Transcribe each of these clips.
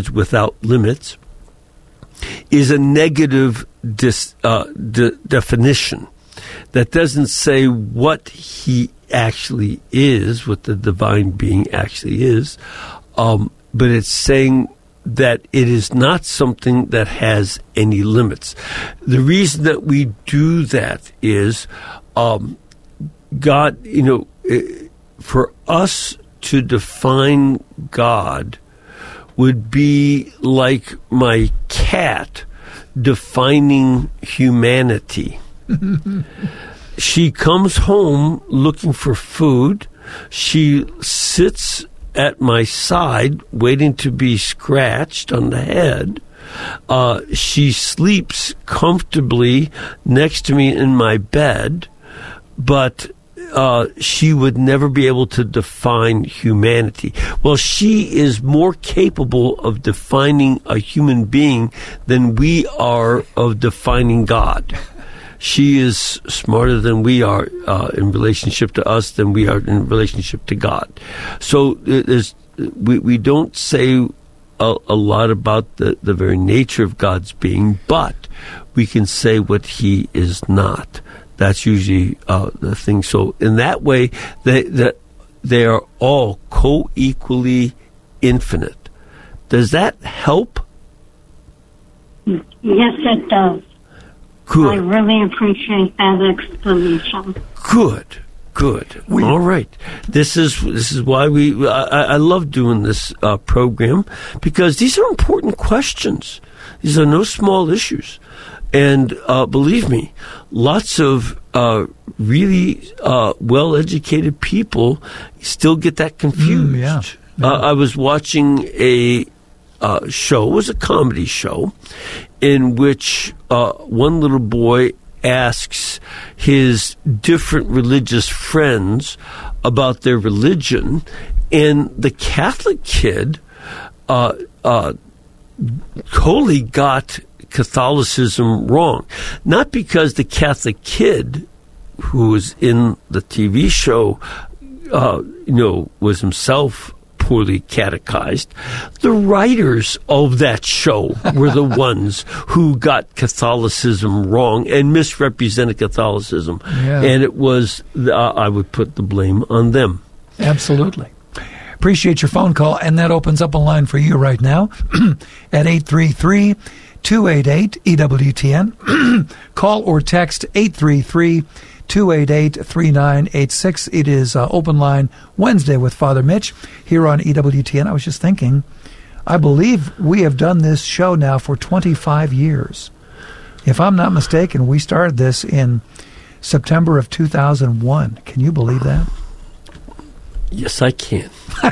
without limits, is a negative definition that doesn't say what he actually is, what the divine being actually is, but it's saying that it is not something that has any limits. The reason that we do that is God, for us to define God would be like my cat defining humanity. She comes home looking for food. She sits at my side waiting to be scratched on the head. She sleeps comfortably next to me in my bed, but she would never be able to define humanity. Well, she is more capable of defining a human being than we are of defining God. She is smarter than we are in relationship to us than we are in relationship to God. So we don't say a lot about the very nature of God's being, but we can say what he is not. That's usually the thing. So in that way, they are all co-equally infinite. Does that help? Yes, it does. Good. I really appreciate that explanation. Good. All right. This is why I love doing this program, because these are important questions. These are no small issues. And believe me, lots of really well-educated people still get that confused. Yeah. I was watching a show. It was a comedy show in which one little boy asks his different religious friends about their religion, and the Catholic kid totally got Catholicism wrong. Not because the Catholic kid who was in the TV show, was himself poorly catechized. The writers of that show were the ones who got Catholicism wrong and misrepresented Catholicism. Yeah. And it was, I would put the blame on them. Absolutely. Appreciate your phone call, and that opens up a line for you right now at 833-288-EWTN. Call or text 833-288-3986. It is Open Line Wednesday with Father Mitch here on EWTN. I was just thinking, I believe we have done this show now for 25 years. If I'm not mistaken, we started this in September of 2001. Can you believe that? Yes, I can.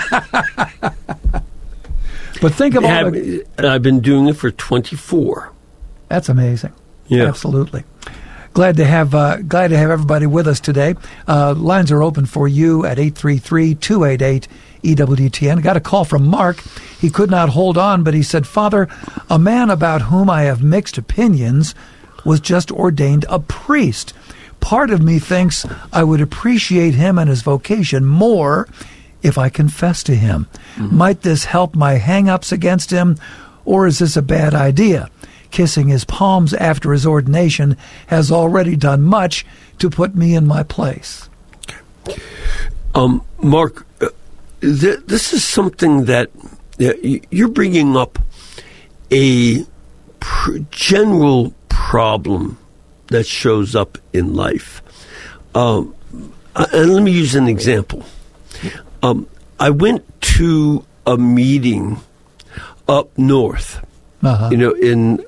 But think of all I've been doing it for 24. That's amazing. Yeah. Absolutely. Glad to have everybody with us today. Lines are open for you at 833-288-EWTN. Got a call from Mark. He could not hold on, but he said, Father, a man about whom I have mixed opinions was just ordained a priest. Part of me thinks I would appreciate him and his vocation more if I confess to him. Mm-hmm. Might this help my hang-ups against him, or is this a bad idea? Kissing his palms after his ordination has already done much to put me in my place. Mark, this is something that you're bringing up a general problem that shows up in life. And let me use an example. I went to a meeting up north. Uh-huh. It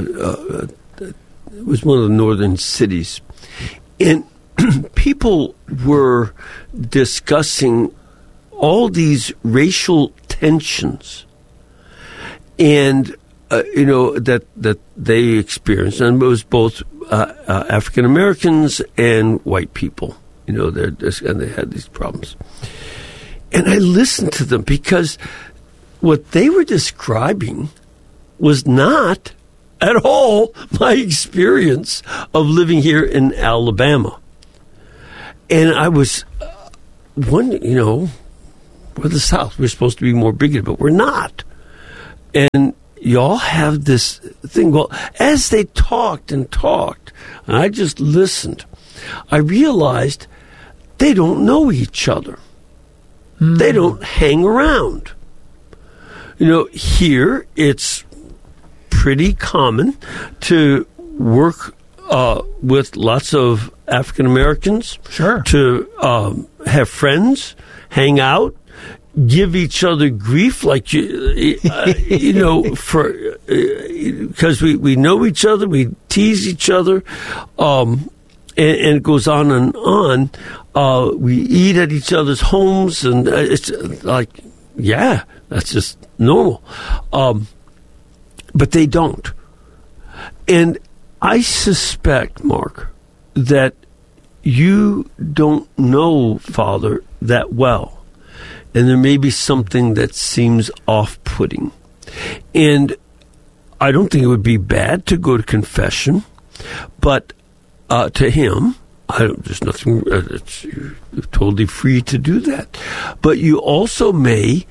was one of the northern cities. And people were discussing all these racial tensions and, that they experienced. And it was both African Americans and white people. And they had these problems. And I listened to them because what they were describing was not at all my experience of living here in Alabama. And I was wondering, we're the South. We're supposed to be more bigoted, but we're not. And y'all have this thing. Well, as they talked and talked, and I just listened, I realized they don't know each other. They don't hang around. Here it's pretty common to work with lots of African Americans. Sure. To have friends, hang out, give each other grief, like because we know each other, we tease each other, and it goes on and on. We eat at each other's homes, and it's like, yeah, that's just normal. But they don't. And I suspect, Mark, that you don't know Father that well. And there may be something that seems off-putting. And I don't think it would be bad to go to confession, but to him, there's nothing, you're totally free to do that. But you also may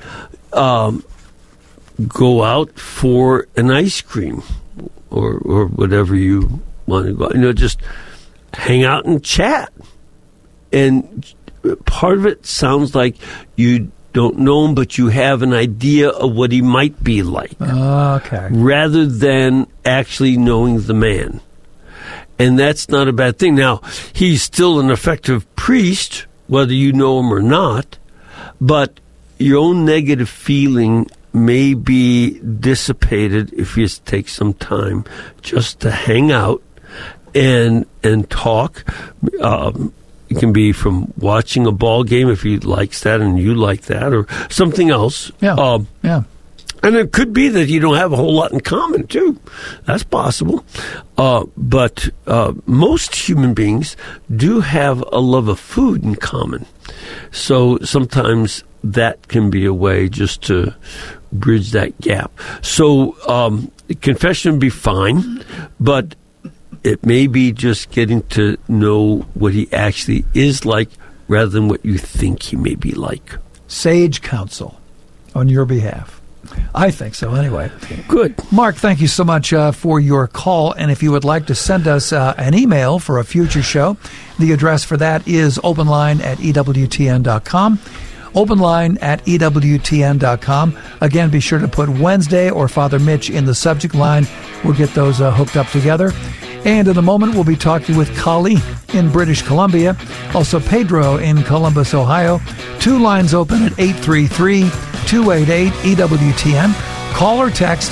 go out for an ice cream or whatever you want to go, just hang out and chat. And part of it sounds like you don't know him, but you have an idea of what he might be like. Okay. Rather than actually knowing the man. And that's not a bad thing. Now, he's still an effective priest, whether you know him or not, but your own negative feeling may be dissipated if you take some time just to hang out and talk. It can be from watching a ball game if he likes that and you like that, or something else. Yeah. And it could be that you don't have a whole lot in common, too. That's possible. But most human beings do have a love of food in common. So sometimes that can be a way just to bridge that gap. So confession would be fine, but it may be just getting to know what he actually is like rather than what you think he may be like. Sage counsel on your behalf. I think so, anyway. Good. Mark, thank you so much for your call. And if you would like to send us an email for a future show, the address for that is openline@ewtn.com. Openline@ewtn.com. Again, be sure to put Wednesday or Father Mitch in the subject line. We'll get those hooked up together. And in a moment, we'll be talking with Kali in British Columbia, also Pedro in Columbus, Ohio. 2 lines open at 833-288-EWTN. Call or text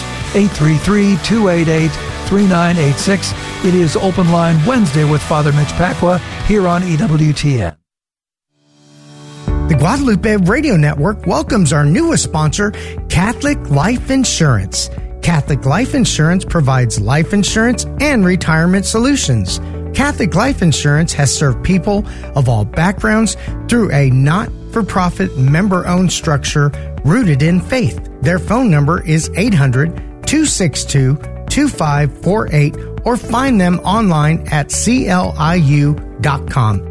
833-288-3986. It is Open Line Wednesday with Father Mitch Pacwa here on EWTN. The Guadalupe Radio Network welcomes our newest sponsor, Catholic Life Insurance. Catholic Life Insurance provides life insurance and retirement solutions. Catholic Life Insurance has served people of all backgrounds through a not-for-profit member-owned structure rooted in faith. Their phone number is 800-262-2548 or find them online at cliu.com.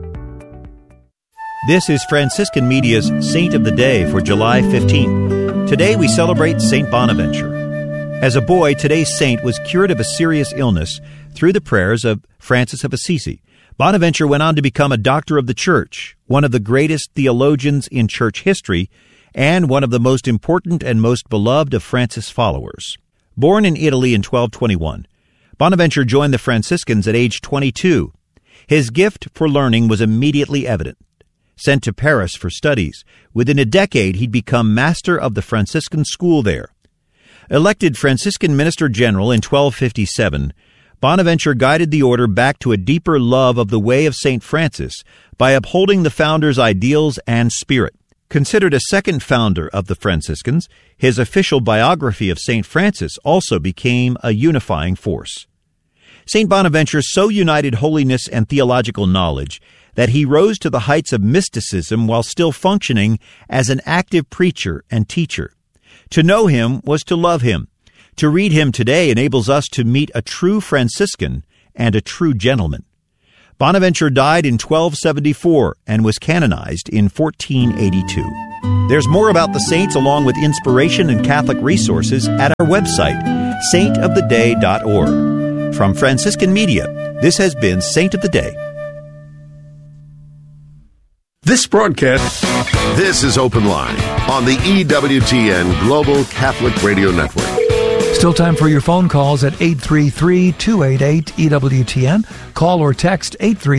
This is Franciscan Media's Saint of the Day for July 15th. Today we celebrate Saint Bonaventure. As a boy, today's saint was cured of a serious illness through the prayers of Francis of Assisi. Bonaventure went on to become a doctor of the Church, one of the greatest theologians in Church history, and one of the most important and most beloved of Francis' followers. Born in Italy in 1221, Bonaventure joined the Franciscans at age 22. His gift for learning was immediately evident. Sent to Paris for studies, within a decade he'd become master of the Franciscan school there. Elected Franciscan Minister General in 1257, Bonaventure guided the order back to a deeper love of the way of St. Francis by upholding the founder's ideals and spirit. Considered a second founder of the Franciscans, his official biography of St. Francis also became a unifying force. St. Bonaventure so united holiness and theological knowledge that he rose to the heights of mysticism while still functioning as an active preacher and teacher. To know him was to love him. To read him today enables us to meet a true Franciscan and a true gentleman. Bonaventure died in 1274 and was canonized in 1482. There's more about the saints along with inspiration and Catholic resources at our website, saintoftheday.org. From Franciscan Media, this has been Saint of the Day. This is Open Line on the EWTN Global Catholic Radio Network. Still time for your phone calls at 833-288-EWTN. Call or text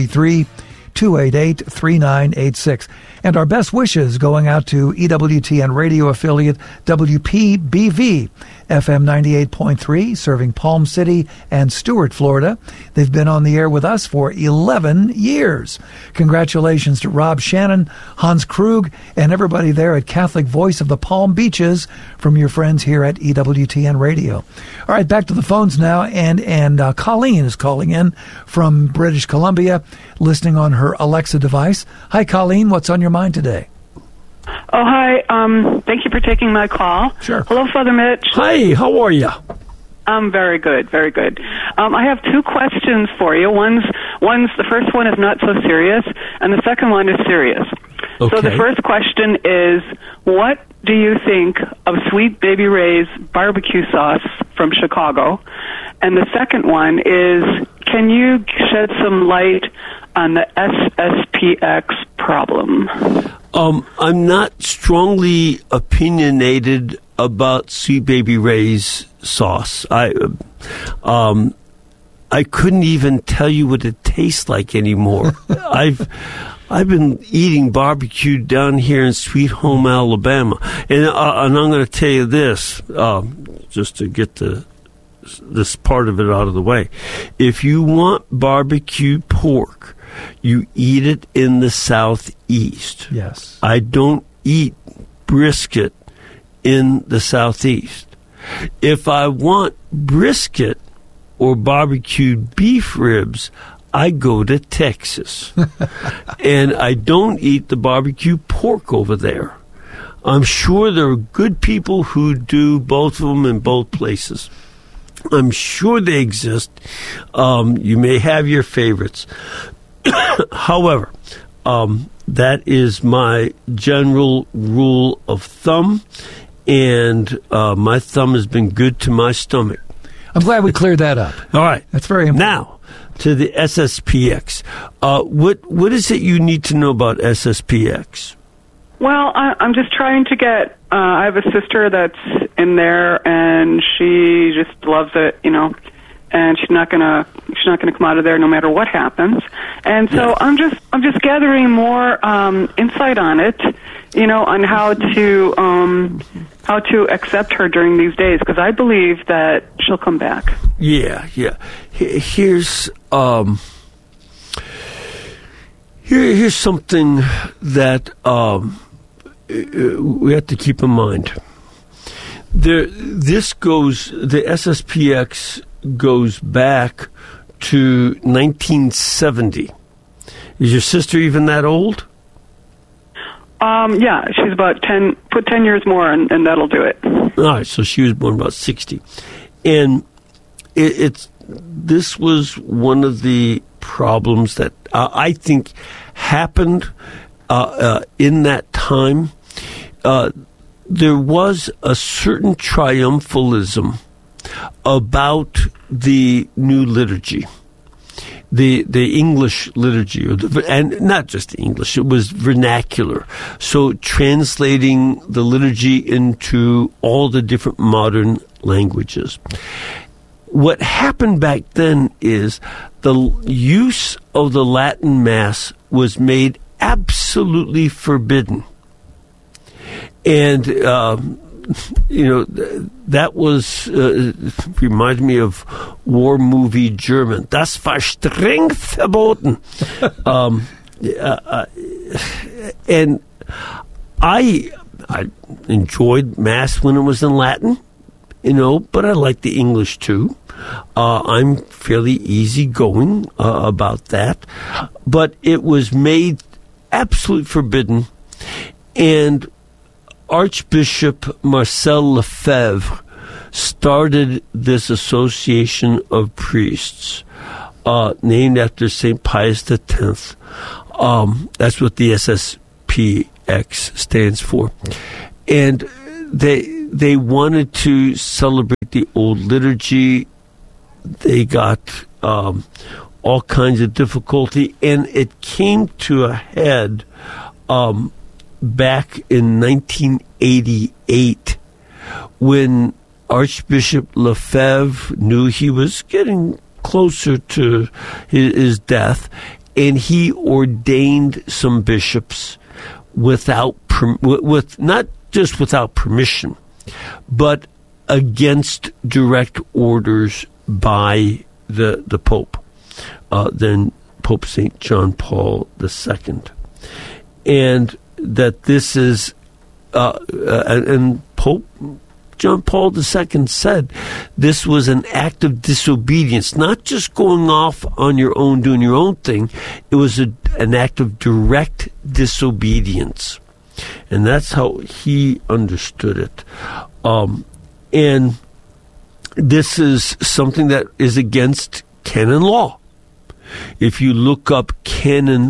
833-288-3986. And our best wishes going out to EWTN radio affiliate WPBV, FM 98.3, serving Palm City and Stuart, Florida. They've been on the air with us for 11 years. Congratulations to Rob Shannon, Hans Krug, and everybody there at Catholic Voice of the Palm Beaches from your friends here at EWTN Radio. All right, back to the phones now, and Colleen is calling in from British Columbia, listening on her Alexa device. Hi, Colleen. What's on your mind today? Oh, hi. Thank you for taking my call. Sure. Hello, Father Mitch. Hi, how are you? I'm very good, very good. I have two questions for you. The first one is not so serious, and the second one is serious. Okay. So the first question is, what do you think of Sweet Baby Ray's barbecue sauce from Chicago? And the second one is, can you shed some light on the SSPX problem? I'm not strongly opinionated about Sweet Baby Ray's sauce. I couldn't even tell you what it tastes like anymore. I've been eating barbecue down here in Sweet Home, Alabama, and I'm going to tell you this, just to get this part of it out of the way. If you want barbecue pork, you eat it in the Southeast. Yes. I don't eat brisket in the Southeast. If I want brisket or barbecued beef ribs, I go to Texas. And I don't eat the barbecue pork over there. I'm sure there are good people who do both of them in both places. I'm sure they exist. You may have your favorites. However, that is my general rule of thumb, and my thumb has been good to my stomach. I'm glad we cleared that up. All right. That's very important. Now, to the SSPX. What is it you need to know about SSPX? Well, I'm just trying to get. I have a sister that's in there, and she just loves it, and she's not gonna come out of there no matter what happens. And so I'm just gathering more insight on it, on how to accept her during these days, because I believe that she'll come back. Yeah. Here's something that we have to keep in mind. The SSPX goes back to 1970. Is your sister even that old? Yeah, she's about 10. Put 10 years more, and that'll do it. All right, so she was born about 60, and this was one of the problems that I think happened in that time. There was a certain triumphalism about the new liturgy, the English liturgy, and not just English, it was vernacular. So translating the liturgy into all the different modern languages. What happened back then is the use of the Latin Mass was made absolutely forbidden. And, that was, reminds me of war movie German. Das war streng verboten. And I enjoyed Mass when it was in Latin, but I like the English too. I'm fairly easygoing about that. But it was made absolutely forbidden. And Archbishop Marcel Lefebvre started this association of priests named after St. Pius X. That's what the SSPX stands for. And they wanted to celebrate the old liturgy. They got all kinds of difficulty, and it came to a head back in 1988 when Archbishop Lefebvre knew he was getting closer to his death, and he ordained some bishops without not just without permission, but against direct orders by the Pope, then Pope St. John Paul II. And that this is, and Pope John Paul II said this was an act of disobedience, not just going off on your own, doing your own thing. It was an act of direct disobedience. And that's how he understood it. And this is something that is against canon law. If you look up Canon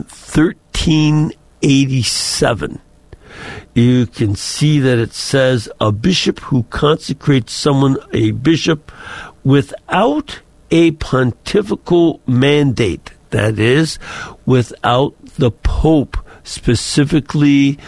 1387, you can see that it says a bishop who consecrates someone a bishop without a pontifical mandate, that is, without the Pope specifically,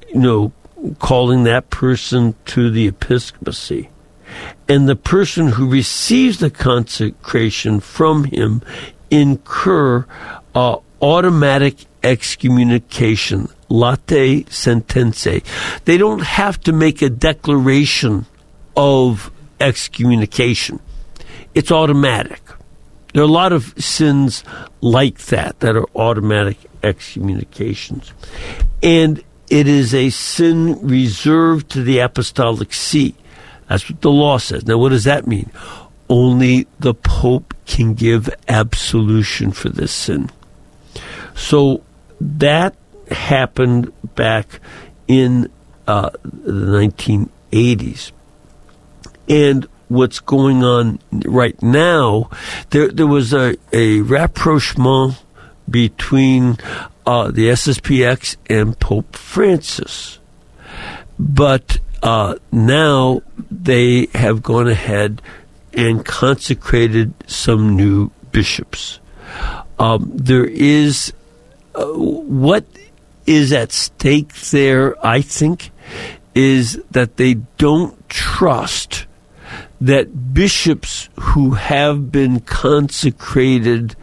calling that person to the episcopacy. And the person who receives the consecration from him incur automatic excommunication, late sententia. They don't have to make a declaration of excommunication. It's automatic. There are a lot of sins like that are automatic excommunications. And it is a sin reserved to the apostolic see. That's what the law says. Now, what does that mean? Only the Pope can give absolution for this sin. So that happened back in the 1980s. And what's going on right now, there was a rapprochement between the SSPX and Pope Francis. But now they have gone ahead and consecrated some new bishops. There is what is at stake there, I think, is that they don't trust that bishops who have been consecrated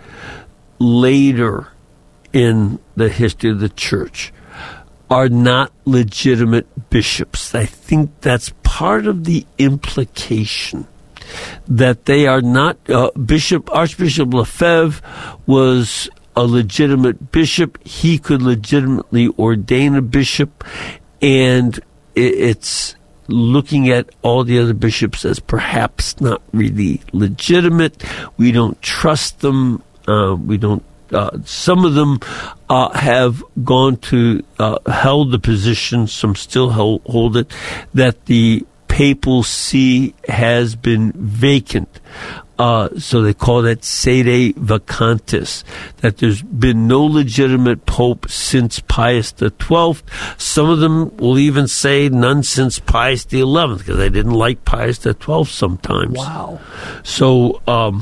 later in the history of the church are not legitimate bishops. I think that's part of the implication, that they are not. Archbishop Lefebvre was a legitimate bishop. He could legitimately ordain a bishop, and it's looking at all the other bishops as perhaps not really legitimate. We don't trust them. We don't. Some of them have gone to held the position. Some still hold it, that the papal see has been vacant. So they call that sede vacantis, that there's been no legitimate pope since Pius XII. Some of them will even say none since Pius XI, because they didn't like Pius XII sometimes. Wow. So,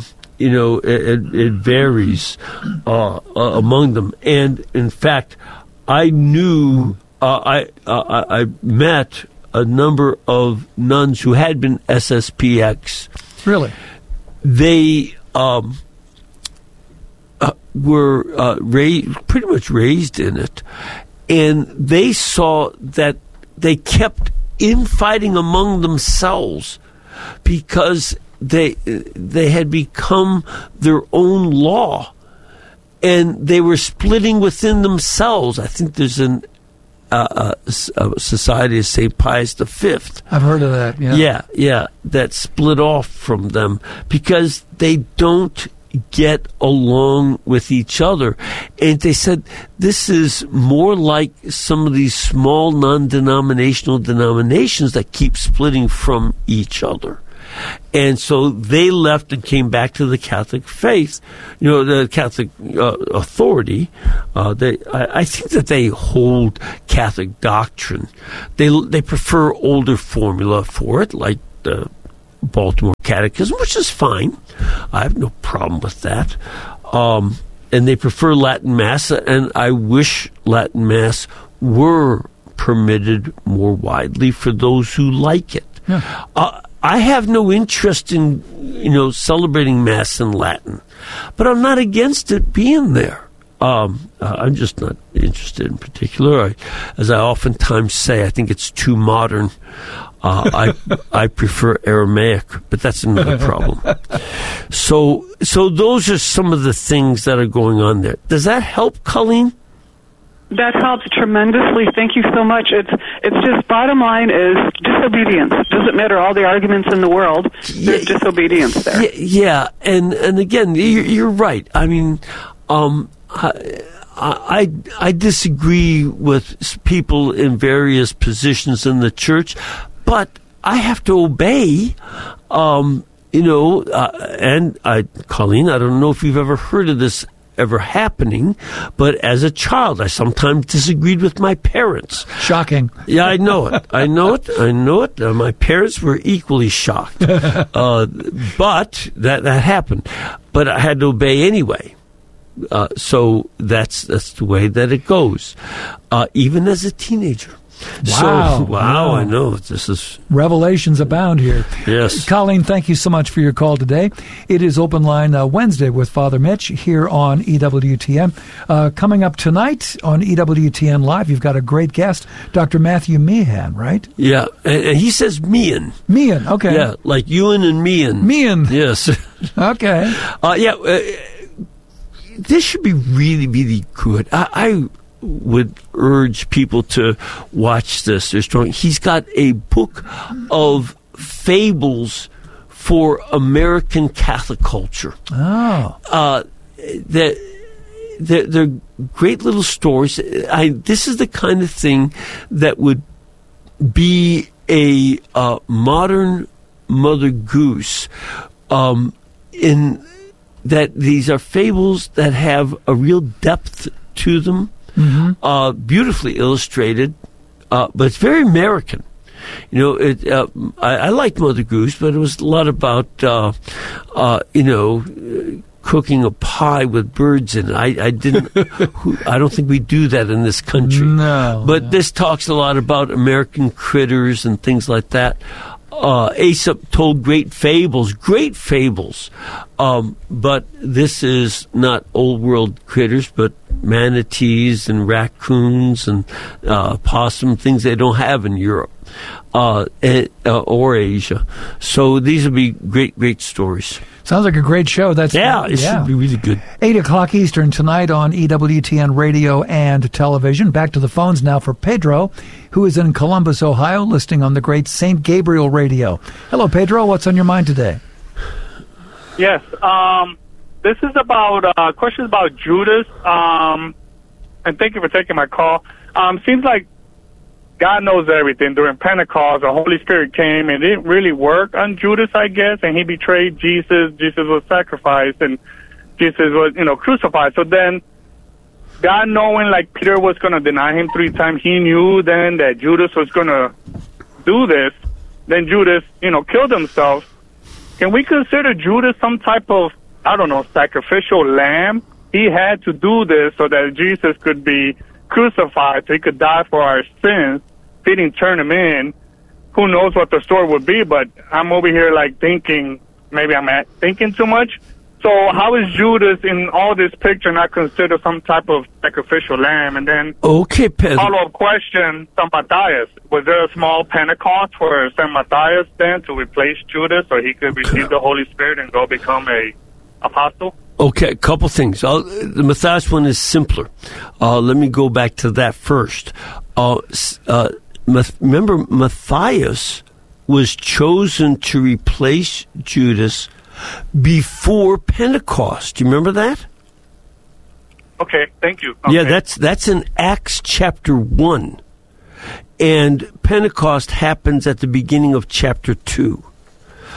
it varies among them. And in fact, I knew, I met a number of nuns who had been SSPX. Really? They were pretty much raised in it, and they saw that they kept infighting among themselves because they had become their own law, and they were splitting within themselves. I think there's a Society of St. Pius V. I've heard of that, yeah. Yeah, that split off from them because they don't get along with each other. And they said this is more like some of these small non-denominational denominations that keep splitting from each other. And so they left and came back to the Catholic faith, the Catholic authority. I think that they hold Catholic doctrine. They prefer older formula for it, like the Baltimore Catechism, which is fine. I have no problem with that. And they prefer Latin Mass, and I wish Latin Mass were permitted more widely for those who like it. Yeah. I have no interest in, celebrating Mass in Latin, but I'm not against it being there. I'm just not interested in particular. As I oftentimes say, I think it's too modern. I prefer Aramaic, but that's another problem. So those are some of the things that are going on there. Does that help, Colleen? That helps tremendously. Thank you so much. It's just bottom line is disobedience. Doesn't matter all the arguments in the world. There's disobedience there. Yeah, and again, you're right. I mean, I disagree with people in various positions in the church, but I have to obey. Colleen, I don't know if you've ever heard of this ever happening, but as a child, I sometimes disagreed with my parents. Shocking. Yeah, I know it. My parents were equally shocked. But that happened. But I had to obey anyway. So that's the way that it goes. Even as a teenager. Wow. I know. This is... Revelations abound here. Yes. Colleen, thank you so much for your call today. It is Open Line Wednesday with Father Mitch here on EWTN. Coming up tonight on EWTN Live, you've got a great guest, Dr. Matthew Meehan, right? Yeah, and he says Meehan. Meehan, okay. Yeah, like Ewan and Meehan. Meehan. Yes. Okay. This should be really, really good. I would urge people to watch this. He's got a book of fables for American Catholic culture. Oh. They're great little stories. This is the kind of thing that would be a modern Mother Goose in that these are fables that have a real depth to them. Mm-hmm. Beautifully illustrated, but it's very American. I liked Mother Goose, but it was a lot about, cooking a pie with birds in it. I don't think we do that in this country. No. But this talks a lot about American critters and things like that. Aesop told great fables, but this is not old world critters, but manatees and raccoons and possum, things they don't have in Europe or Asia. So these would be great stories. Sounds like a great show. It should be really good. 8 o'clock Eastern tonight on EWTN Radio and Television. Back to the phones now for Pedro, who is in Columbus, Ohio, listening on the great St. Gabriel Radio. Hello, Pedro. What's on your mind today? Yes. This is about questions about Judas. And thank you for taking my call. Seems like God knows everything. During Pentecost, the Holy Spirit came, and it didn't really work on Judas, I guess, and he betrayed Jesus. Jesus was sacrificed, and Jesus was, crucified. So then, God knowing, like, Peter was going to deny him 3 times, he knew then that Judas was going to do this. Then Judas, killed himself. Can we consider Judas some type of, sacrificial lamb? He had to do this so that Jesus could be crucified, so he could die for our sins. If he didn't turn him in, who knows what the story would be, but I'm over here thinking, maybe I'm thinking too much. So how is Judas in all this picture not considered some type of sacrificial lamb? And then follow-up question, St. Matthias. Was there a small Pentecost for St. Matthias then to replace Judas so he could receive the Holy Spirit and go become a apostle? Okay, a couple things. The Matthias one is simpler. Let me go back to that first. Remember, Matthias was chosen to replace Judas before Pentecost. Do you remember that? Okay, thank you. Okay. Yeah, that's in Acts chapter 1. And Pentecost happens at the beginning of chapter 2.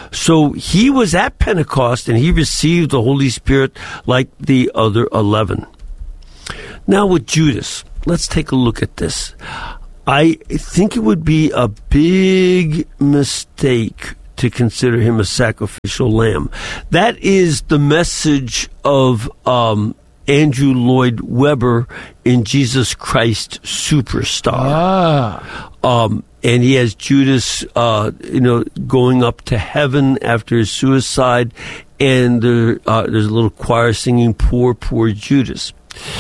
So he was at Pentecost, and he received the Holy Spirit like the other 11. Now with Judas, let's take a look at this. I think it would be a big mistake to consider him a sacrificial lamb. That is the message of Andrew Lloyd Webber in Jesus Christ Superstar. And he has Judas, going up to heaven after his suicide, and there's a little choir singing, "Poor, poor Judas."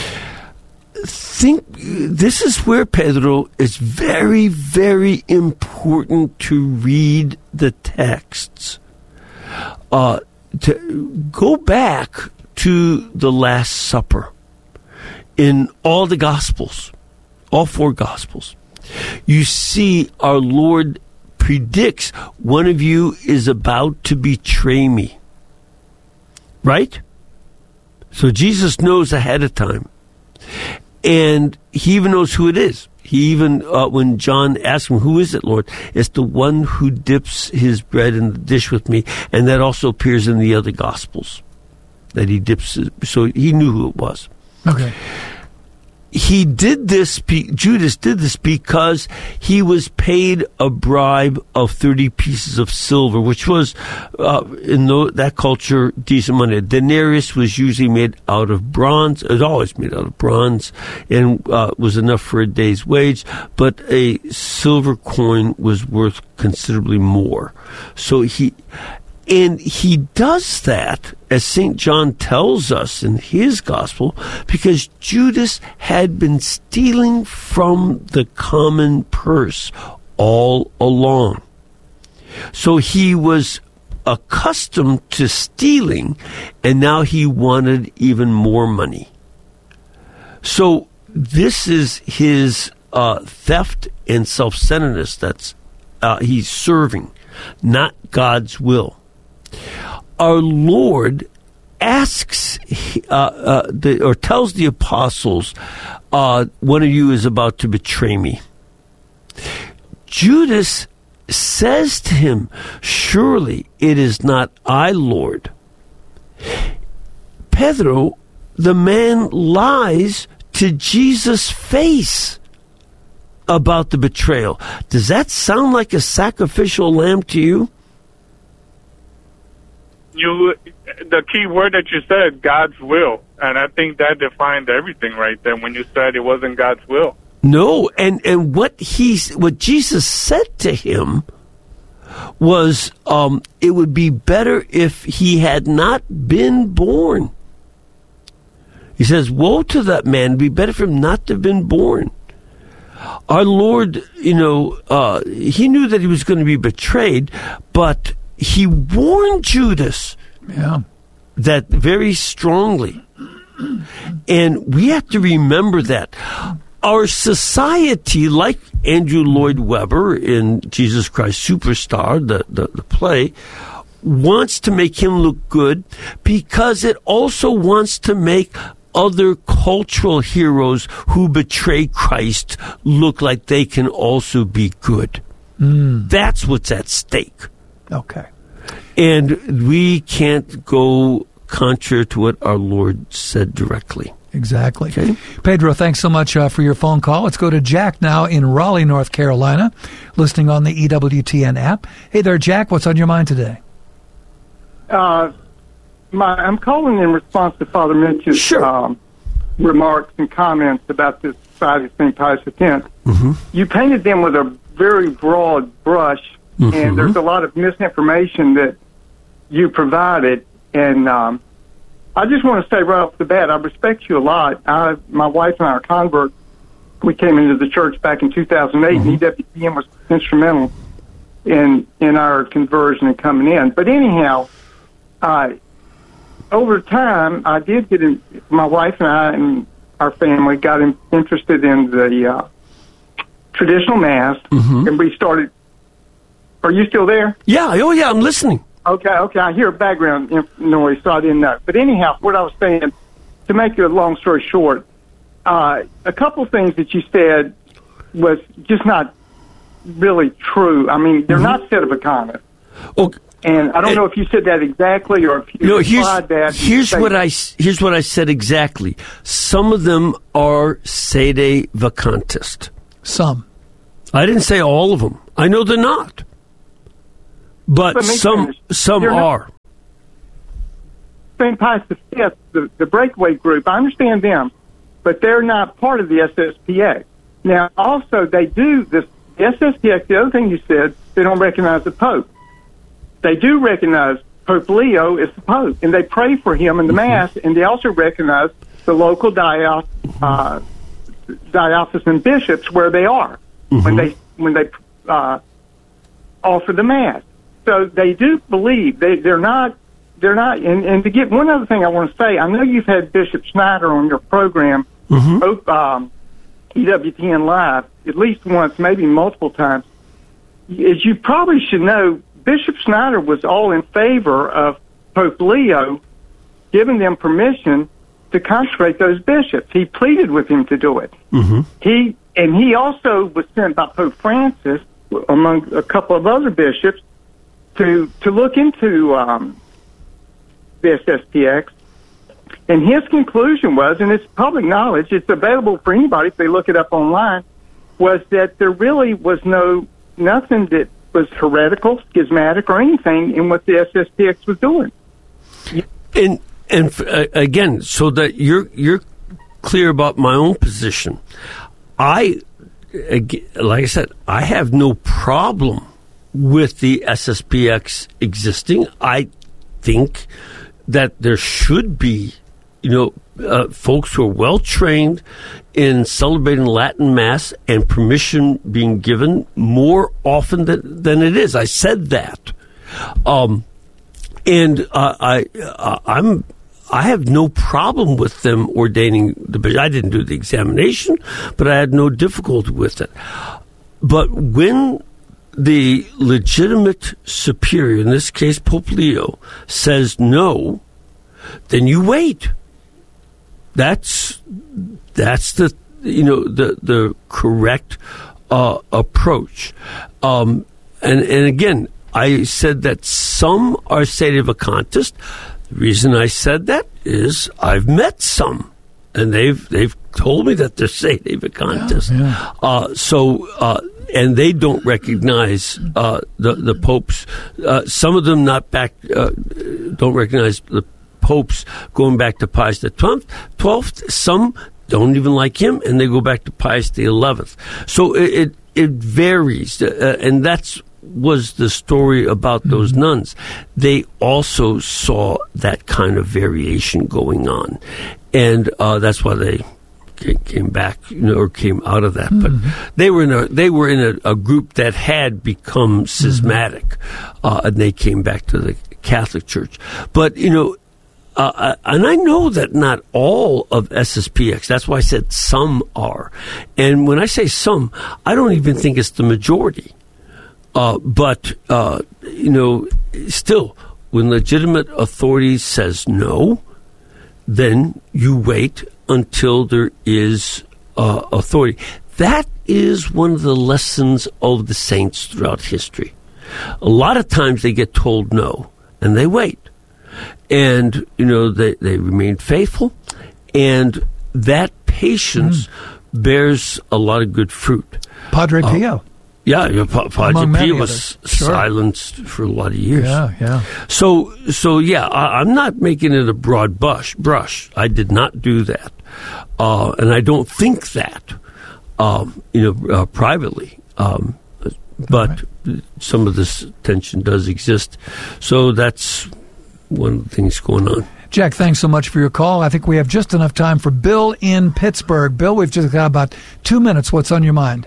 This is where, Pedro, it's very, very important to read the texts. To go back to the Last Supper in all the Gospels, all 4 Gospels. You see our Lord predicts one of you is about to betray me. Right? So Jesus knows ahead of time. And he even knows who it is. He even, when John asks him, "Who is it, Lord?" It's the one who dips his bread in the dish with me. And that also appears in the other Gospels, that he dips. So he knew who it was. Okay. He did this, Judas did this because he was paid a bribe of 30 pieces of silver, which was, in that culture, decent money. A denarius was usually made out of bronze. It was always made out of bronze, and was enough for a day's wage. But a silver coin was worth considerably more. So he does that, as St. John tells us in his gospel, because Judas had been stealing from the common purse all along. So he was accustomed to stealing, and now he wanted even more money. So this is his theft and self-centeredness that's he's serving, not God's will. Our Lord asks, or tells the apostles, one of you is about to betray me. Judas says to him, "Surely it is not I, Lord." Pedro, the man lies to Jesus' face about the betrayal. Does that sound like a sacrificial lamb to you? The key word that you said, God's will, and I think that defined everything right there when you said it wasn't God's will. No, and what Jesus said to him was, it would be better if he had not been born. He says, "Woe to that man! It'd be better for him not to have been born." Our Lord, he knew that he was going to be betrayed, but he warned Judas that very strongly. And we have to remember that. Our society, like Andrew Lloyd Webber in Jesus Christ Superstar, the play, wants to make him look good because it also wants to make other cultural heroes who betray Christ look like they can also be good. That's what's at stake. Okay. And we can't go contrary to what our Lord said directly. Exactly. Okay. Pedro, thanks so much for your phone call. Let's go to Jack now in Raleigh, North Carolina, listening on the EWTN app. Hey there, Jack. What's on your mind today? I'm calling in response to Father Mitch's remarks and comments about the Society of St. Pius X. Mm-hmm. You painted them with a very broad brush, and there's a lot of misinformation that you provided. And I just want to say right off the bat, I respect you a lot. My wife and I are converts. We came into the church back in 2008, and EWTN was instrumental in our conversion and coming in. But anyhow, over time, I did get in, my wife and I and our family got interested in the traditional Mass, and we started. Are you still there? Yeah, yeah, I'm listening. Okay, I hear background noise, so I didn't know. But anyhow, what I was saying, to make a long story short, a couple of things that you said was just not really true. I mean, they're not set of economists. Okay. And I don't know if you said that exactly or if you implied that. Here's what I said exactly. Some of them are sede vacantist. Some. I didn't say all of them. I know they're not. But some are. St. Pius V, the breakaway group, I understand them, but they're not part of the SSPX. Now, also, they do this. The SSPX, the other thing you said, they don't recognize the Pope. They do recognize Pope Leo as the Pope, and they pray for him in the Mass, and they also recognize the local diocesan bishops where they are when they offer the Mass. So they do believe they're not. And to get one other thing I want to say, I know you've had Bishop Schneider on your program, EWTN Live, at least once, maybe multiple times. As you probably should know, Bishop Schneider was all in favor of Pope Leo giving them permission to consecrate those bishops. He pleaded with him to do it. He also was sent by Pope Francis, among a couple of other bishops, to look into the SSPX. And his conclusion was, and it's public knowledge, it's available for anybody if they look it up online, was that there really was nothing that was heretical, schismatic, or anything in what the SSPX was doing. And again, so that you're clear about my own position, like I said, I have no problem with the SSPX existing. I think that there should be, folks who are well trained in celebrating Latin Mass and permission being given more often than it is. I said that, and I have no problem with them ordaining the bishop. I didn't do the examination, but I had no difficulty with it. But when the legitimate superior, in this case Pope Leo, says no, then you wait. That's the correct approach. And again, I said that some are sede vacantist. The reason I said that is I've met some, and they've told me that they're sede vacantist. And they don't recognize the popes. Some of them don't recognize the popes going back to Pius the 12th. Some don't even like him, and they go back to Pius the 11th. So it varies, and that's was the story about those nuns. They also saw that kind of variation going on, and that's why they came back, or came out of that. But they were in a group that had become schismatic, and they came back to the Catholic Church. But and I know that not all of SSPX. That's why I said some are. And when I say some, I don't even think it's the majority. But still, when legitimate authority says no, then you wait until there is authority. That is one of the lessons of the saints throughout history. A lot of times they get told no, and they wait. And, they remain faithful, and that patience bears a lot of good fruit. Padre Pio. Padre Pio was silenced for a lot of years. Yeah. So I'm not making it a broad brush. I did not do that. And I don't think that, privately. But some of this tension does exist. So that's one of the things going on. Jack, thanks so much for your call. I think we have just enough time for Bill in Pittsburgh. Bill, we've just got about 2 minutes. What's on your mind?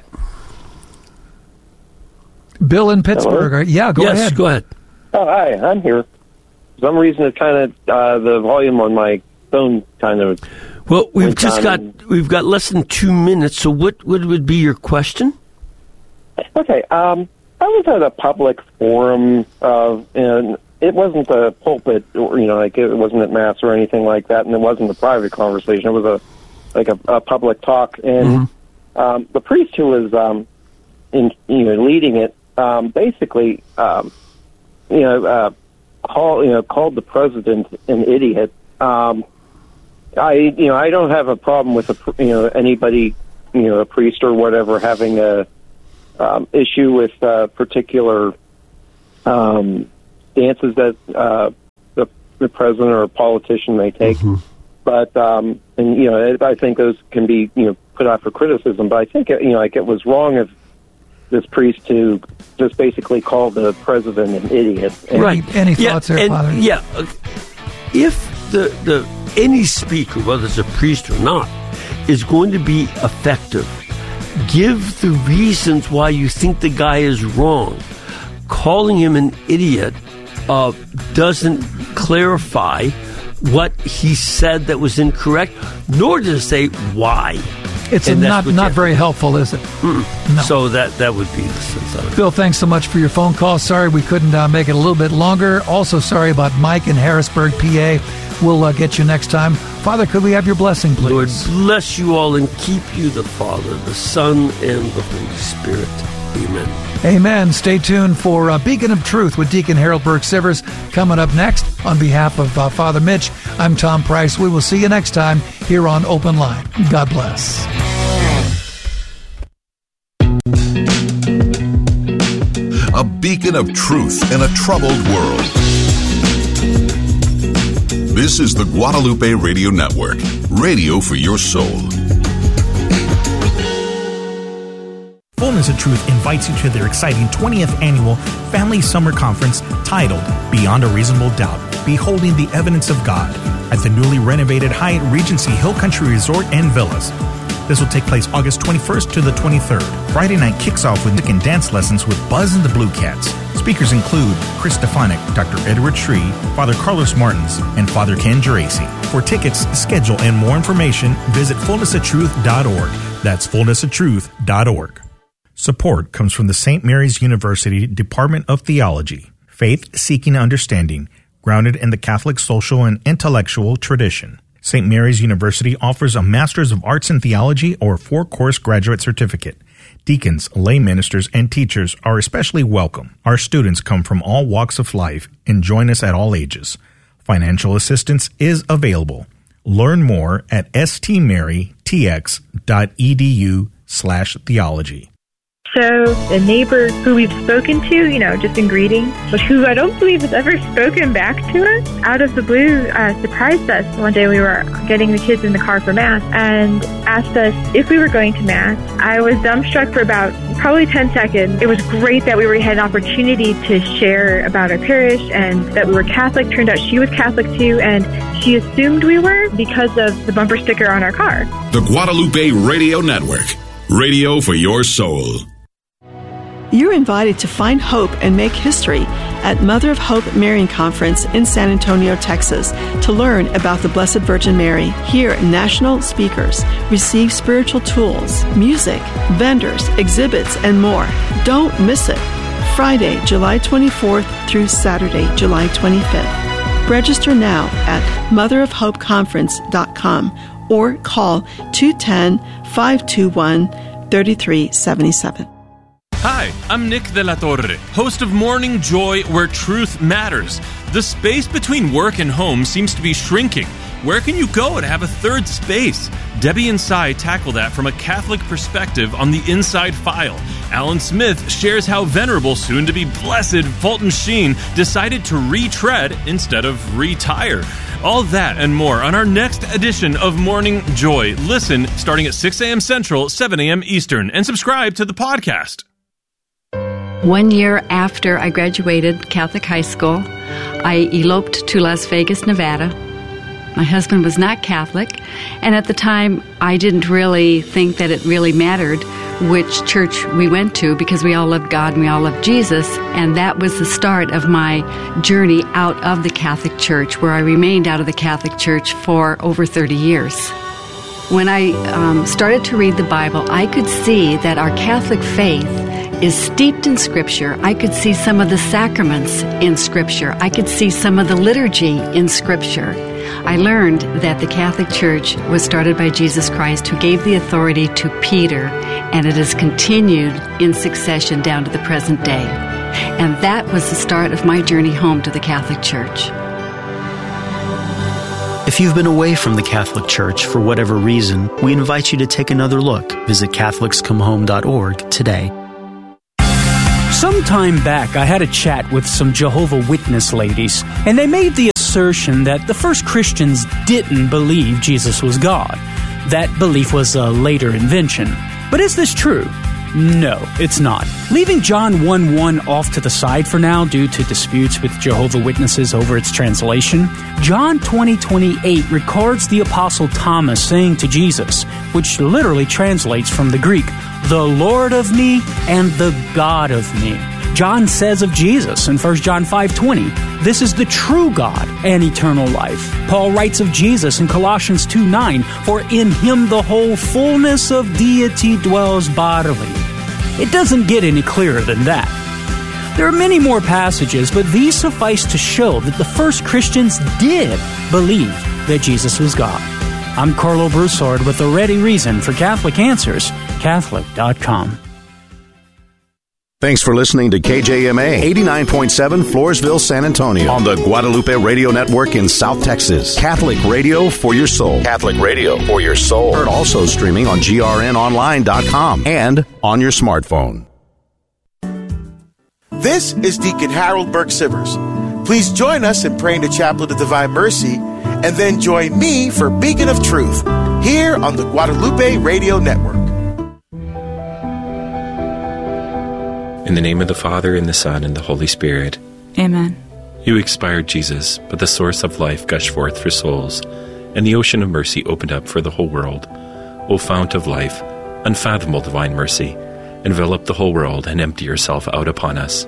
Bill in Pittsburgh. Hello? Go ahead. Yes, go ahead. Oh, hi, I'm here. For some reason, it kind of the volume on my phone kind of. Well, we've got less than 2 minutes. So, what would be your question? Okay, I was at a public forum, and it wasn't a pulpit, or it wasn't at mass or anything like that, and it wasn't a private conversation. It was a public talk, and the priest who was leading it basically called the president an idiot. I don't have a problem with anybody, a priest or whatever, having a issue with particular stances that the president or a politician may take. Mm-hmm. But I think those can be put out for criticism. But I think it was wrong of this priest to just basically call the president an idiot. Right. Any thoughts there, Father? Yeah. If the any speaker, whether it's a priest or not, is going to be effective, give the reasons why you think the guy is wrong. Calling him an idiot doesn't clarify what he said that was incorrect, nor does it say why. It's not very helpful, is it? No. So that would be the sense of it. Bill, thanks so much for your phone call. Sorry we couldn't make it a little bit longer. Also sorry about Mike in Harrisburg, PA. We'll get you next time. Father, could we have your blessing, please? Lord, bless you all and keep you, the Father, the Son, and the Holy Spirit. Amen. Amen. Stay tuned for Beacon of Truth with Deacon Harold Burke-Sivers coming up next. On behalf of Father Mitch, I'm Tom Price. We will see you next time here on Open Line. God bless. A beacon of truth in a troubled world. This is the Guadalupe Radio Network, radio for your soul. Fullness of Truth invites you to their exciting 20th annual Family Summer Conference titled Beyond a Reasonable Doubt, Beholding the Evidence of God at the newly renovated Hyatt Regency Hill Country Resort and Villas. This will take place August 21st to the 23rd. Friday night kicks off with music and dance lessons with Buzz and the Blue Cats. Speakers include Chris Stefanik, Dr. Edward Shree, Father Carlos Martins, and Father Ken Geraci. For tickets, schedule, and more information, visit fullnessoftruth.org. That's fullnessoftruth.org. Support comes from the St. Mary's University Department of Theology, faith-seeking understanding, grounded in the Catholic social and intellectual tradition. St. Mary's University offers a Master's of Arts in Theology or 4-course graduate certificate. Deacons, lay ministers, and teachers are especially welcome. Our students come from all walks of life and join us at all ages. Financial assistance is available. Learn more at stmarytx.edu/theology. So the neighbor who we've spoken to, just in greeting, but who I don't believe has ever spoken back to us, out of the blue, surprised us. One day we were getting the kids in the car for Mass and asked us if we were going to Mass. I was dumbstruck for about probably 10 seconds. It was great that we had an opportunity to share about our parish and that we were Catholic. Turned out she was Catholic too, and she assumed we were because of the bumper sticker on our car. The Guadalupe Radio Network, radio for your soul. You're invited to find hope and make history at Mother of Hope Marian Conference in San Antonio, Texas, to learn about the Blessed Virgin Mary. Hear national speakers, receive spiritual tools, music, vendors, exhibits, and more. Don't miss it. Friday, July 24th through Saturday, July 25th. Register now at motherofhopeconference.com or call 210-521-3377. Hi, I'm Nick De La Torre, host of Morning Joy, where truth matters. The space between work and home seems to be shrinking. Where can you go to have a third space? Debbie and Cy tackle that from a Catholic perspective on the Inside File. Alan Smith shares how venerable, soon-to-be blessed Fulton Sheen decided to retread instead of retire. All that and more on our next edition of Morning Joy. Listen starting at 6 a.m. Central, 7 a.m. Eastern, and subscribe to the podcast. 1 year after I graduated Catholic high school, I eloped to Las Vegas, Nevada. My husband was not Catholic, and at the time, I didn't really think that it really mattered which church we went to because we all loved God and we all loved Jesus, and that was the start of my journey out of the Catholic Church, where I remained out of the Catholic Church for over 30 years. When I started to read the Bible, I could see that our Catholic faith is steeped in Scripture. I could see some of the sacraments in Scripture. I could see some of the liturgy in Scripture. I learned that the Catholic Church was started by Jesus Christ, who gave the authority to Peter, and it has continued in succession down to the present day. And that was the start of my journey home to the Catholic Church. If you've been away from the Catholic Church for whatever reason, we invite you to take another look. Visit CatholicsComeHome.org today. Some time back, I had a chat with some Jehovah's Witness ladies, and they made the assertion that the first Christians didn't believe Jesus was God. That belief was a later invention. But is this true? No, it's not. Leaving John 1:1 off to the side for now due to disputes with Jehovah's Witnesses over its translation, John 20:28 records the Apostle Thomas saying to Jesus, which literally translates from the Greek, "the Lord of me and the God of me." John says of Jesus in 1 John 5:20, "This is the true God and eternal life." Paul writes of Jesus in Colossians 2:9, "For in him the whole fullness of deity dwells bodily." It doesn't get any clearer than that. There are many more passages, but these suffice to show that the first Christians did believe that Jesus was God. I'm Carlo Broussard with a ready reason for Catholic Answers, Catholic.com. Thanks for listening to KJMA 89.7 Floresville, San Antonio on the Guadalupe Radio Network in South Texas. Catholic radio for your soul. Catholic radio for your soul. Heard also streaming on grnonline.com and on your smartphone. This is Deacon Harold Burke Sivers. Please join us in praying the Chaplet of Divine Mercy, and then join me for Beacon of Truth here on the Guadalupe Radio Network. In the name of the Father, and the Son, and the Holy Spirit. Amen. You expired, Jesus, but the source of life gushed forth for souls, and the ocean of mercy opened up for the whole world. O fount of life, unfathomable divine mercy, envelop the whole world and empty yourself out upon us.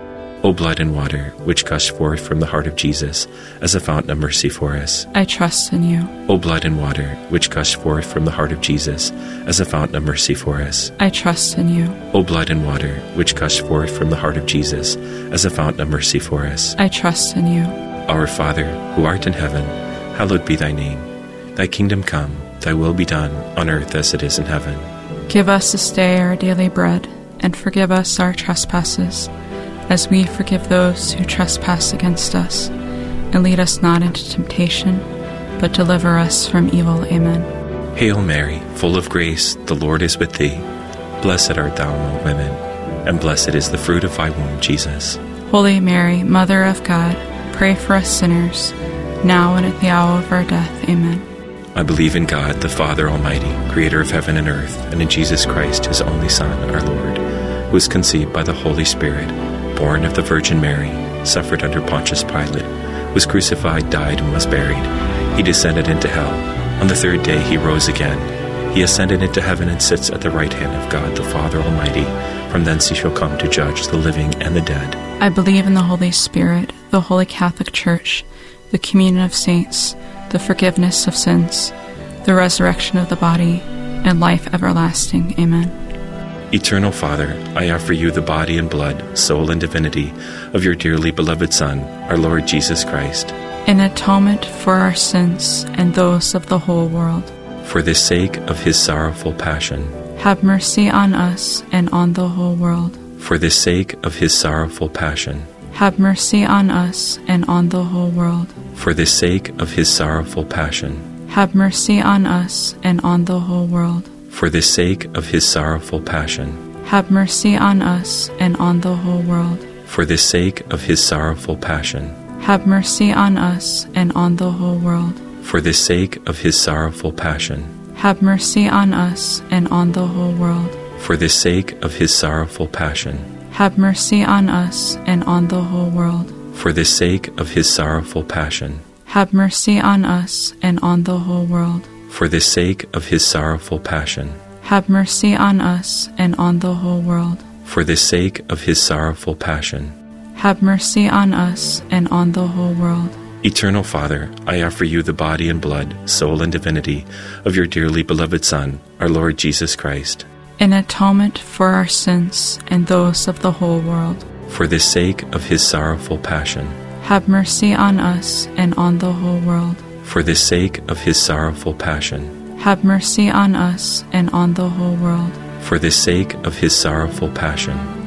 O blood and water, which gushed forth from the heart of Jesus as a fountain of mercy for us. I trust in you. O blood and water, which gushed forth from the heart of Jesus as a fountain of mercy for us. I trust in you. O blood and water, which gushed forth from the heart of Jesus as a fountain of mercy for us. I trust in you. Our Father, who art in heaven, hallowed be thy name. Thy kingdom come, thy will be done, on earth as it is in heaven. Give us this day our daily bread, and forgive us our trespasses, as we forgive those who trespass against us. And lead us not into temptation, but deliver us from evil. Amen. Hail Mary, full of grace, the Lord is with thee. Blessed art thou among women, and blessed is the fruit of thy womb, Jesus. Holy Mary, Mother of God, pray for us sinners, now and at the hour of our death. Amen. I believe in God, the Father Almighty, creator of heaven and earth, and in Jesus Christ, his only Son, our Lord, who was conceived by the Holy Spirit, born of the Virgin Mary, suffered under Pontius Pilate, was crucified, died, and was buried. He descended into hell. On the third day he rose again. He ascended into heaven and sits at the right hand of God the Father Almighty. From thence he shall come to judge the living and the dead. I believe in the Holy Spirit, the Holy Catholic Church, the communion of saints, the forgiveness of sins, the resurrection of the body, and life everlasting. Amen. Eternal Father, I offer you the body and blood, soul and divinity of your dearly beloved Son, our Lord Jesus Christ, in atonement for our sins and those of the whole world. For the sake of his sorrowful passion, have mercy on us and on the whole world. For the sake of his sorrowful passion, have mercy on us and on the whole world. For the sake of his sorrowful passion, have mercy on us and on the whole world. For the sake of his sorrowful passion, have mercy on us and on the whole world. For the sake of his sorrowful passion, have mercy on us and on the whole world. For the sake of his sorrowful passion, have mercy on us and on the whole world. For the sake of his sorrowful passion, have mercy on us and on the whole world. For the sake of his sorrowful passion, have mercy on us and on the whole world. For the sake of his sorrowful passion, have mercy on us and on the whole world. For the sake of his sorrowful passion, have mercy on us and on the whole world. Eternal Father, I offer you the body and blood, soul and divinity of your dearly beloved Son, our Lord Jesus Christ, in atonement for our sins and those of the whole world. For the sake of his sorrowful passion, have mercy on us and on the whole world. For the sake of his sorrowful passion, have mercy on us and on the whole world. For the sake of his sorrowful passion,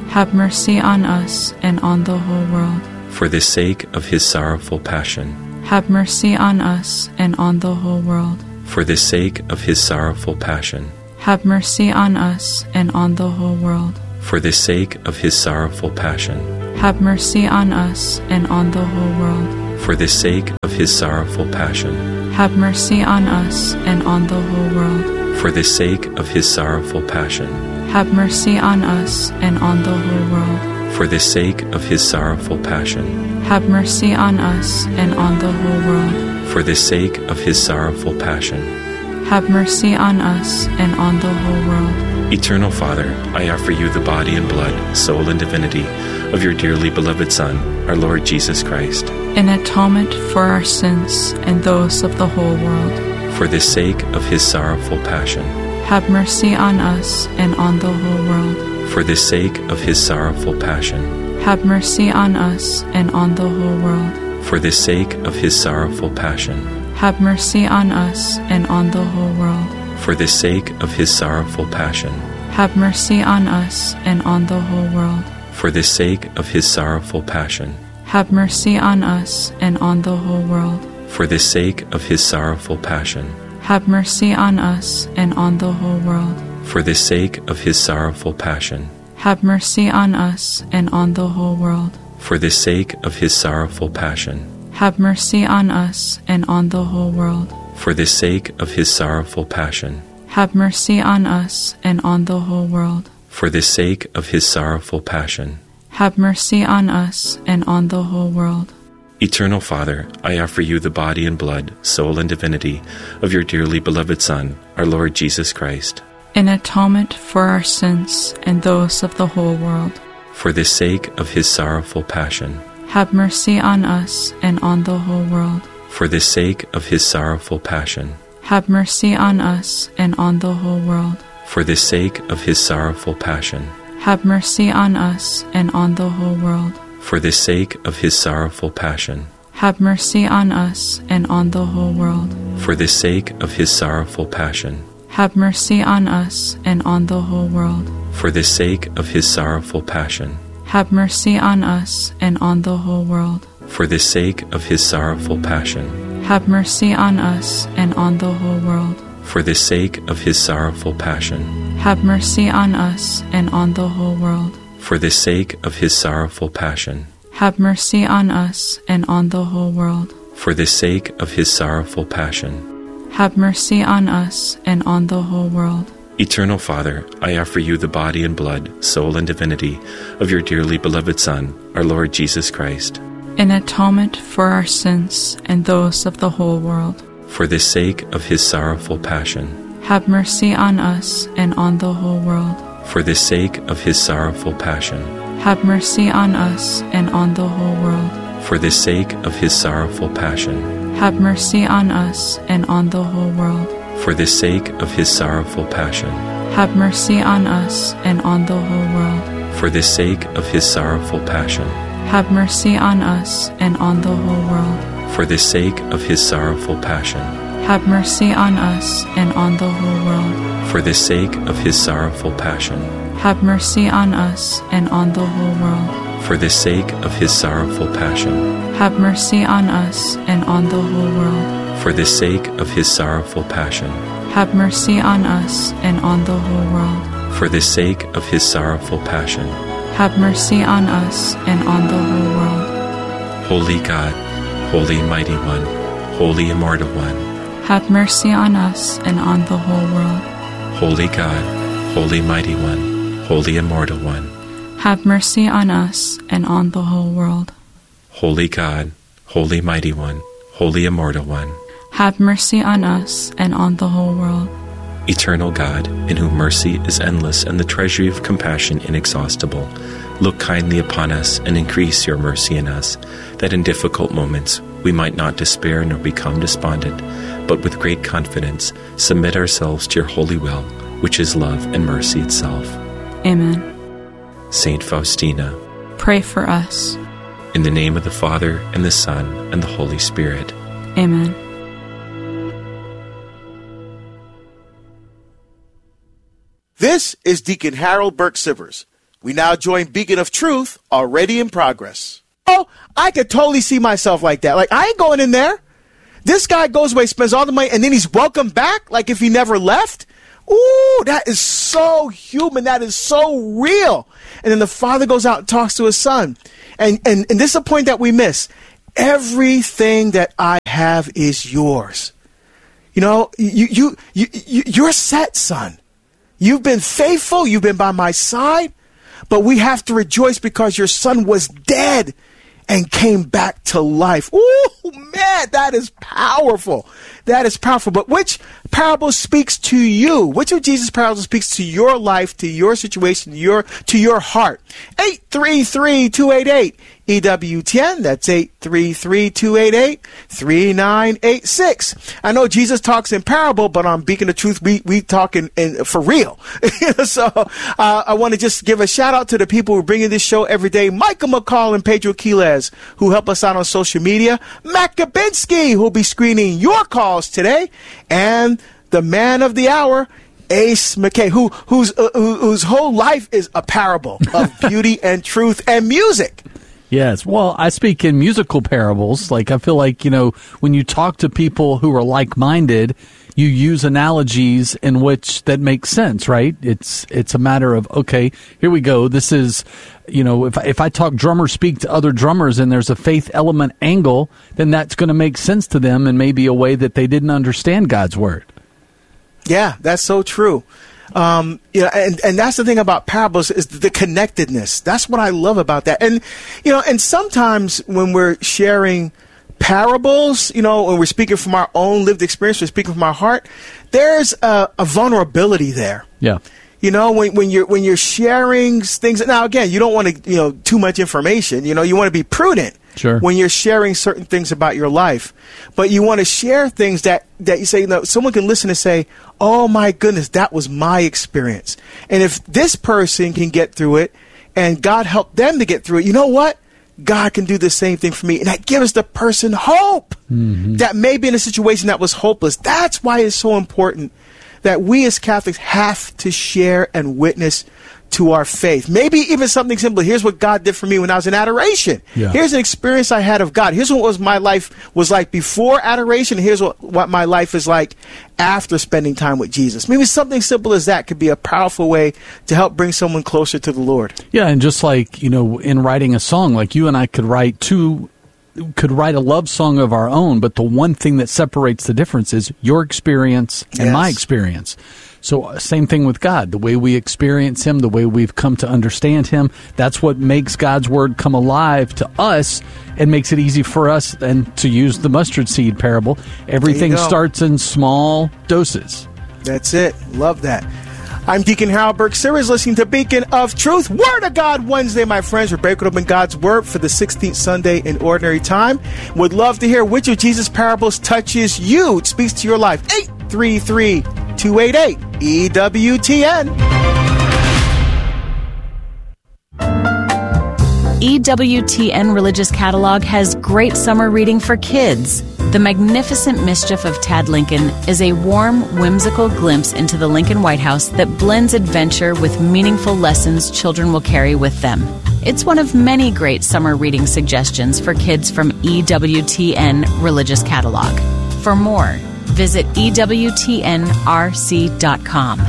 Have mercy on us and on the whole world. For the sake of his sorrowful passion. Have mercy on us and on the whole world. For the sake of his sorrowful passion. Have mercy on us and on the whole world. For the sake of his sorrowful passion. Have mercy on us and on the whole world. For the sake of his sorrowful passion. Have mercy on us and on the whole world. For the sake of his sorrowful passion. Have mercy on us and on the whole world. For the sake of his sorrowful passion. Have mercy on us and on the whole world. For the sake of his sorrowful passion. Have mercy on us and on the whole world. Eternal Father, I offer you the body and blood, soul and divinity of your dearly beloved Son, our Lord Jesus Christ. In atonement for our sins and those of the whole world. For the sake of his sorrowful passion. Have mercy on us and on the whole world. For the sake of his sorrowful passion. Have mercy on us and on the whole world. For the sake of his sorrowful passion. Have mercy on us and on the whole world. For the sake of his sorrowful passion. Have mercy on us and on the whole world. For the sake of his sorrowful passion. Have mercy on us and on the whole world. For the sake of his sorrowful passion. Have mercy on us and on the whole world. For the sake of his sorrowful passion. Have mercy on us and on the whole world. For the sake of his sorrowful passion. Have mercy on us and on the whole world. For the sake of his sorrowful passion. Have mercy on us and on the whole world. For the sake of his sorrowful passion. Have mercy on us and on the whole world. Eternal Father, I offer you the body and blood, soul and divinity of your dearly beloved Son, our Lord Jesus Christ. In atonement for our sins and those of the whole world. For the sake of his sorrowful passion. Have mercy on us and on the whole world. For the sake of his sorrowful passion. Have mercy on us and on the whole world. For the sake of his sorrowful passion. Have mercy on us and on the whole world. For the sake of his sorrowful passion. Have mercy on us and on the whole world. For the sake of his sorrowful passion. Have mercy on us and on the whole world. For the sake of his sorrowful passion. Have mercy on us and on the whole world. For the sake of his sorrowful passion. Have mercy on us and on the whole world. For the sake of his sorrowful passion. Have mercy on us and on the whole world. For the sake of his sorrowful passion. Have mercy on us and on the whole world. For the sake of his sorrowful passion. Have mercy on us and on the whole world. Eternal Father, I offer you the body and blood, soul and divinity of your dearly beloved Son, our Lord Jesus Christ. In atonement for our sins and those of the whole world. For the sake of his sorrowful passion. Have mercy on us and on the whole world. For the sake of his sorrowful passion. Have mercy on us and on the whole world. For the sake of his sorrowful passion. Have mercy on us and on the whole world. For the sake of his sorrowful passion. Have mercy on us and on the whole world. For the sake of his sorrowful passion. Have mercy on us and on the whole world. For the sake of his sorrowful passion. Have mercy on us and on the whole world. For the sake of his sorrowful passion. Have mercy on us and on the whole world. For the sake of his sorrowful passion. Have mercy on us and on the whole world. For the sake of his sorrowful passion. Have mercy on us and on the whole world. For the sake of his sorrowful passion. Have mercy on us and on the whole world. Holy God, Holy Mighty One, Holy Immortal One. Have mercy on us and on the whole world. Holy God, Holy Mighty One, Holy Immortal One. Have mercy on us and on the whole world. Holy God, Holy Mighty One, Holy Immortal One. Have mercy on us and on the whole world. Eternal God, in whom mercy is endless and the treasury of compassion inexhaustible, look kindly upon us and increase your mercy in us, that in difficult moments we might not despair nor become despondent, but with great confidence submit ourselves to your holy will, which is love and mercy itself. Amen. Saint Faustina, pray for us. In the name of the Father, and the Son, and the Holy Spirit. Amen. This is Deacon Harold Burke Sivers. We now join Beacon of Truth, already in progress. Oh, I could totally see myself like that. Like, I ain't going in there. This guy goes away, spends all the money, and then he's welcomed back like if he never left. Ooh, that is so human. That is so real. And then the father goes out and talks to his son. And this is a point that we miss. Everything that I have is yours. You know, you're set, son. You've been faithful. You've been by my side. But we have to rejoice because your son was dead and came back to life. Ooh, man, that is powerful. That is powerful. But which parable speaks to you? Which of Jesus' parables speaks to your life, to your situation, to your heart? 833-288. EWTN, that's 833-288-3986. I know Jesus talks in parable, but on Beacon of Truth, we talk in for real. So I want to just give a shout out to the people who are bringing this show every day. Michael McCall and Pedro Quiles, who help us out on social media. Matt Kabinski, who will be screening your calls today. And the man of the hour, Ace McKay, whose whole life is a parable of beauty and truth and music. Yes. Well, I speak in musical parables. Like, I feel like, you know, when you talk to people who are like-minded, you use analogies in which that make sense, right? It's a matter of, okay, here we go. This is, you know, if I talk drummers speak to other drummers and there's a faith element angle, then that's going to make sense to them in maybe a way that they didn't understand God's word. Yeah, that's so true. And that's the thing about parables is the connectedness. That's what I love about that. And, you know, and sometimes when we're sharing parables, you know, when we're speaking from our own lived experience, we're speaking from our heart, there's a vulnerability there. Yeah. You know, when you're sharing things. Now, again, you don't want to, you know, too much information. You know, you want to be prudent. Sure. When you're sharing certain things about your life, but you want to share things that you say, you know, someone can listen and say, oh my goodness, that was my experience. And if this person can get through it and God helped them to get through it, you know what? God can do the same thing for me. And that gives the person hope that may be in a situation that was hopeless. That's why it's so important that we as Catholics have to share and witness to our faith. Maybe even something simple. Here's what God did for me when I was in adoration. Yeah. Here's an experience I had of God. Here's what my life was like before adoration. Here's what my life is like after spending time with Jesus. Maybe something simple as that could be a powerful way to help bring someone closer to the Lord. Yeah, and just like, you know, in writing a song, like you and I could write a love song of our own, but the one thing that separates the difference is your experience and my experience. So same thing with God. The way we experience him, the way we've come to understand him, that's what makes God's word come alive to us and makes it easy for us. And to use the mustard seed parable, everything starts in small doses. That's it. Love that. I'm Deacon Harold Burke-Sivers, listening to Beacon of Truth, Word of God Wednesday, my friends. We're breaking open God's Word for the 16th Sunday in Ordinary Time. Would love to hear which of Jesus' parables touches you. It speaks to your life. 833-288-EWTN. EWTN Religious Catalog has great summer reading for kids. The Magnificent Mischief of Tad Lincoln is a warm, whimsical glimpse into the Lincoln White House that blends adventure with meaningful lessons children will carry with them. It's one of many great summer reading suggestions for kids from EWTN Religious Catalog. For more, visit EWTNRC.com.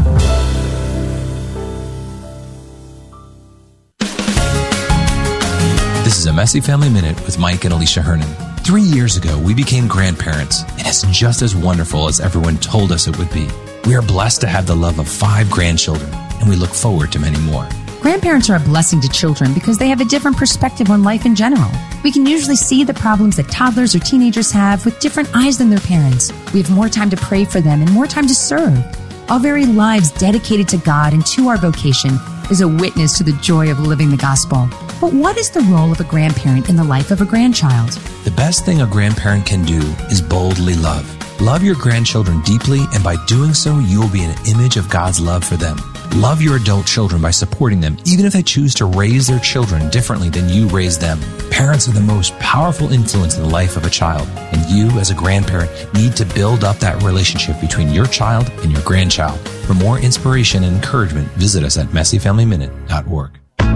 This is a Messy Family Minute with Mike and Alicia Hernan. 3 years ago, we became grandparents, and it's just as wonderful as everyone told us it would be. We are blessed to have the love of 5 grandchildren, and we look forward to many more. Grandparents are a blessing to children because they have a different perspective on life in general. We can usually see the problems that toddlers or teenagers have with different eyes than their parents. We have more time to pray for them and more time to serve. Our very lives dedicated to God and to our vocation is a witness to the joy of living the gospel. But what is the role of a grandparent in the life of a grandchild? The best thing a grandparent can do is boldly love. Love your grandchildren deeply, and by doing so, you will be an image of God's love for them. Love your adult children by supporting them, even if they choose to raise their children differently than you raised them. Parents are the most powerful influence in the life of a child, and you, as a grandparent, need to build up that relationship between your child and your grandchild. For more inspiration and encouragement, visit us at messyfamilyminute.org.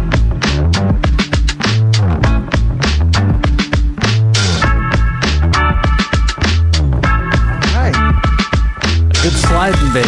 Seidenberg.